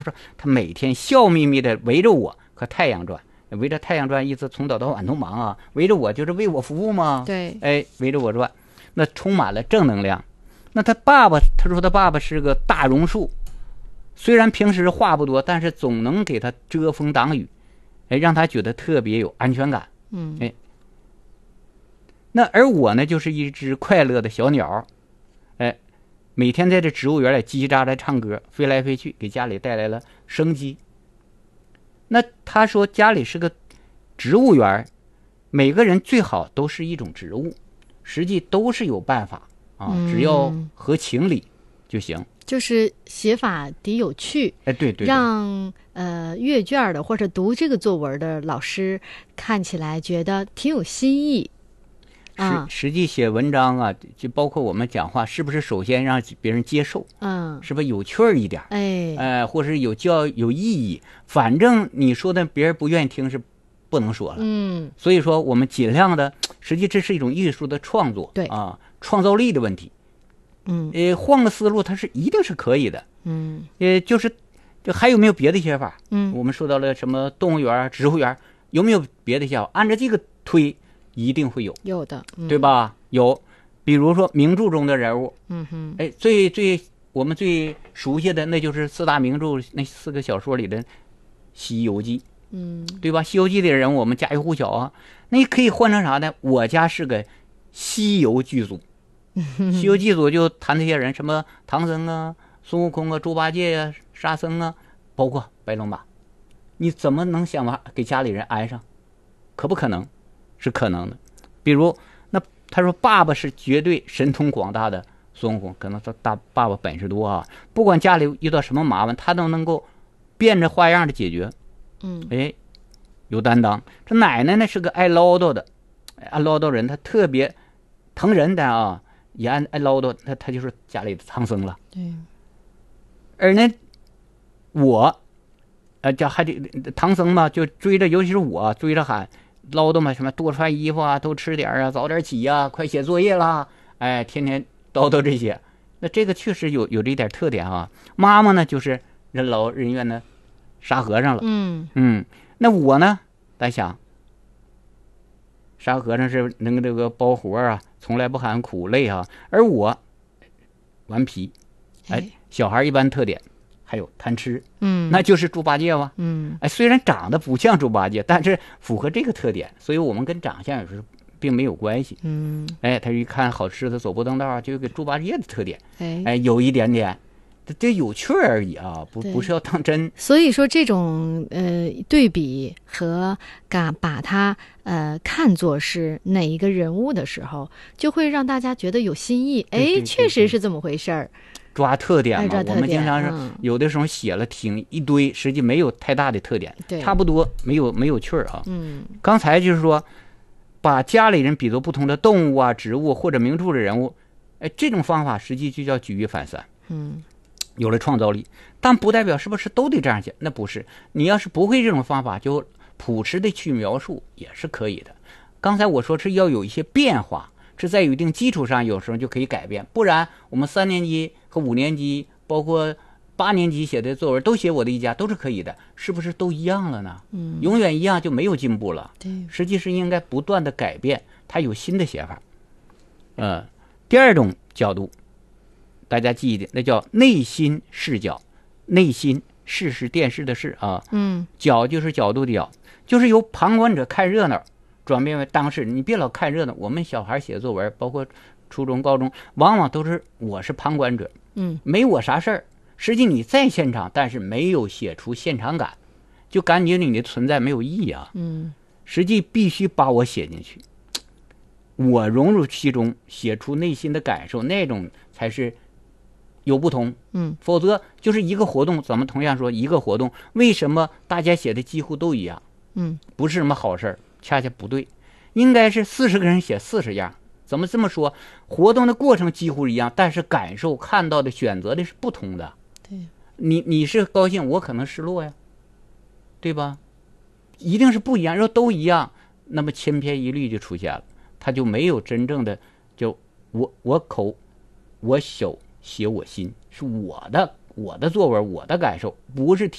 他每天笑眯眯的围着我和太阳转。围着太阳转意思从早到晚都忙啊，围着我就是为我服务嘛。 对， 哎，围着我转，那充满了正能量。那他爸爸，他说他爸爸是个大榕树，虽然平时话不多，但是总能给他遮风挡雨，哎，让他觉得特别有安全感。哎，那而我呢，就是一只快乐的小鸟，哎，每天在这植物园里叽叽喳喳唱歌，飞来飞去，给家里带来了生机。那他说家里是个植物园，每个人最好都是一种植物，实际都是有办法啊，只要合情理就行。 就是写法得有趣， 哎，对， 让阅卷的或者读这个作文的老师看起来觉得挺有新意。 实际写文章啊，就包括我们讲话，是不是首先让别人接受？是不是有趣儿一点？或是有意义？反正你说的别人不愿意听是不能说了。所以说我们尽量的，实际这是一种艺术的创作， 对啊，创造力的问题。换个思路，它是一定是可以的。就还有没有别的写法？我们说到了什么动物园、植物园，有没有别的写法？按照这个推。一定会有的， 对吧？有，比如说名著中的人物，哎，我们最熟悉的那就是四大名著那4个小说里的《西游记》，对吧？《西游记》的人物我们家喻户晓啊。那你可以换成啥呢？我家是个西游剧组，西游剧组就谈这些人，什么唐僧啊、孙悟空啊、猪八戒啊、沙僧啊，包括白龙马，你怎么能想法给家里人安上？可不可能？是可能的。比如那他说爸爸是绝对神通广大的孙悟空，可能他爸爸本事多啊，不管家里遇到什么麻烦他都能够变着花样的解决。哎，有担当。这奶奶呢是个爱唠叨的，爱唠叨人，他特别疼人的啊，也爱唠叨，他就是家里的唐僧了。 对。 而呢我叫还得唐僧嘛，就追着，尤其是我追着喊唠叨嘛，什么多穿衣服啊，多吃点啊，早点起啊，快写作业啦，哎，天天叨叨这些。那这个确实有这点特点啊。妈妈呢就是任劳任怨的沙和尚了。那我呢，大家想，沙和尚是能这个包活啊，从来不喊苦累啊，而我顽皮，哎，小孩一般特点。还有贪吃，那就是猪八戒嘛。哎，虽然长得不像猪八戒，但是符合这个特点，所以我们跟长相有时候并没有关系。哎，他一看好吃的走不动道，就给猪八戒的特点。哎，有一点点，这有趣而已啊，不是要当真。 所以说这种对比和把它看作是哪一个人物的时候，就会让大家觉得有新意。哎，确实是这么回事儿。 抓特点嘛，我们经常是有的时候写了挺一堆，实际没有太大的特点，差不多没有趣儿啊。刚才就是说，把家里人比作不同的动物啊、植物或者名著的人物，哎，这种方法实际就叫举一反三。有了创造力，但不代表是不是都得这样写，那不是。你要是不会这种方法，就朴实的去描述也是可以的。刚才我说是要有一些变化，是在有一定基础上，有时候就可以改变，不然我们3年级和5年级，包括8年级写的作文都写我的一家，都是可以的，是不是都一样了呢？永远一样就没有进步了。 对， 实际是应该不断的改变，它有新的写法。第二种角度，大家记一点，那叫内心视角。内心视是电视的视啊，角就是角度的角，就是由旁观者看热闹转变为当事人。你别老看热闹，我们小孩写作文，包括初中、高中，往往都是我是旁观者，没我啥事儿。实际你在现场，但是没有写出现场感，就感觉你的存在没有意义啊。实际必须把我写进去，我融入其中，写出内心的感受，那种才是有不同。否则就是一个活动，咱们同样说一个活动，为什么大家写的几乎都一样？不是什么好事儿，恰恰不对，应该是40个人写40样。怎么这么说？活动的过程几乎一样，但是感受、看到的、选择的是不同的。 对， 你是高兴，我可能失落呀，对吧？一定是不一样。若都一样，那么千篇一律就出现了，它就没有真正的就我口我手写我心，是我我的作文，我的感受，不是